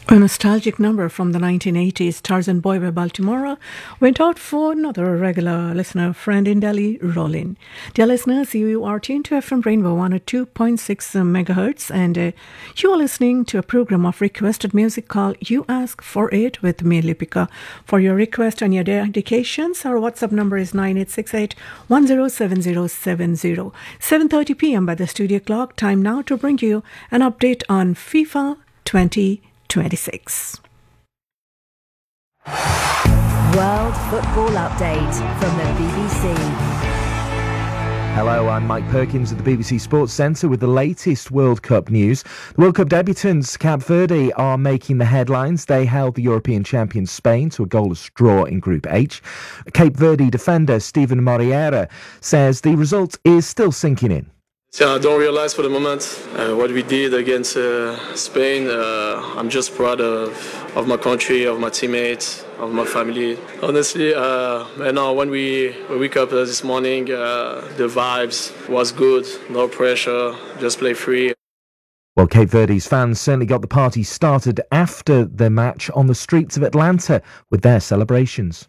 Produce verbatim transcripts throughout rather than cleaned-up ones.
A nostalgic number from the nineteen eighties, Tarzan Boy by Baltimore, went out for another regular listener friend in Delhi, Rolin. Dear listeners, you are tuned to F M Rainbow one oh two point six megahertz, and uh, you are listening to a program of requested music called You Ask For It with me, Lipika. For your request and your dedications, our WhatsApp number is nine eight six eight, one zero seven zero seven zero. seven thirty p.m. by the studio clock. Time now to bring you an update on FIFA twenty twenty-six. World Football Update from the B B C. Hello, I'm Mike Perkins at the B B C Sports Centre with the latest World Cup news. The World Cup debutants, Cape Verde, are making the headlines. They held the European champions Spain to a goalless draw in Group H. Cape Verde defender Steven Moreira says the result is still sinking in. Yeah, I don't realize for the moment uh, what we did against uh, Spain. Uh, I'm just proud of, of my country, of my teammates, of my family. Honestly, uh, and now when we, we wake up uh, this morning, uh, the vibes was good, no pressure, just play free. Well, Cape Verde's fans certainly got the party started after the match on the streets of Atlanta with their celebrations.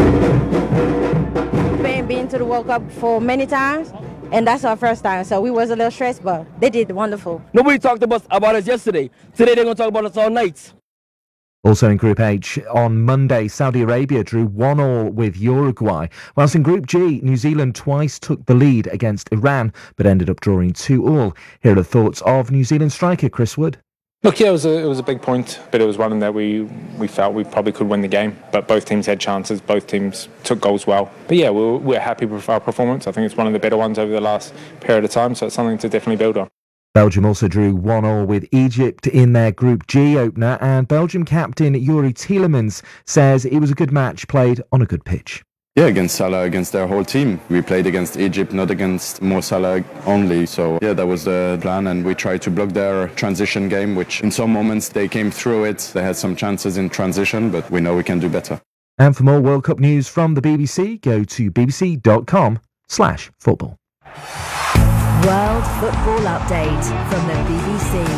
Spain been to the World Cup for many times. And that's our first time, so we was a little stressed, but they did wonderful. Nobody talked about, about us yesterday. Today they're going to talk about us all night. Also in Group H, on Monday, Saudi Arabia drew one all with Uruguay, whilst in Group G, New Zealand twice took the lead against Iran, but ended up drawing two all. Here are the thoughts of New Zealand striker Chris Wood. Look, yeah, it was a, it was a big point, but it was one that we, we felt we probably could win the game. But both teams had chances, both teams took goals well. But yeah, we're, we're happy with our performance. I think it's one of the better ones over the last period of time, so it's something to definitely build on. Belgium also drew one all with Egypt in their Group G opener, and Belgium captain Yuri Tielemans says it was a good match played on a good pitch. Yeah, against Salah, against their whole team. We played against Egypt, not against Mo Salah only. So yeah, that was the plan, and we tried to block their transition game, which in some moments they came through it. They had some chances in transition, but we know we can do better. And for more World Cup news from the B B C, go to bbc.com slash football. World Football Update from the B B C.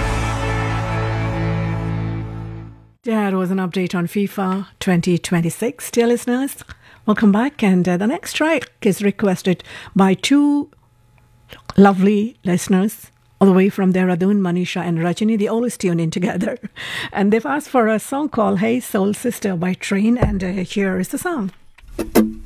That was an update on FIFA twenty twenty-six. Dear listeners, welcome back. And uh, the next track is requested by two lovely listeners all the way from Dehradun, Manisha and Rajini. They always tune in together. And they've asked for a song called Hey Soul Sister by Train. And uh, here is the song.